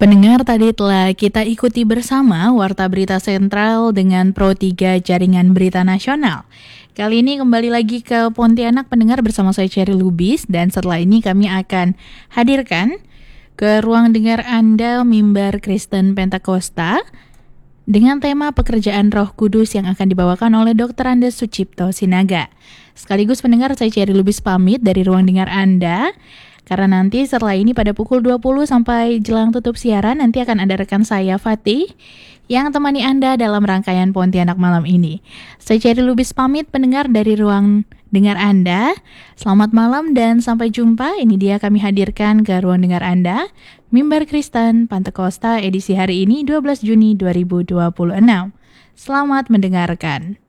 Pendengar, tadi telah kita ikuti bersama Warta Berita Sentral dengan Pro 3 Jaringan Berita Nasional. Kali ini kembali lagi ke Pontianak pendengar bersama saya Cherry Lubis, dan setelah ini kami akan hadirkan ke ruang dengar Anda Mimbar Kristen Pentakosta dengan tema pekerjaan Roh Kudus yang akan dibawakan oleh Dr. Andes Sucipto Sinaga. Sekaligus pendengar, saya Cherry Lubis pamit dari ruang dengar Anda. Karena nanti setelah ini pada pukul 20 sampai jelang tutup siaran nanti akan ada rekan saya Fatih yang temani Anda dalam rangkaian Pontianak malam ini. Saya Cherry Lubis pamit pendengar dari ruang dengar Anda. Selamat malam dan sampai jumpa. Ini dia kami hadirkan ke ruang dengar Anda Mimbar Kristen Pentakosta edisi hari ini 12 Juni 2026. Selamat mendengarkan.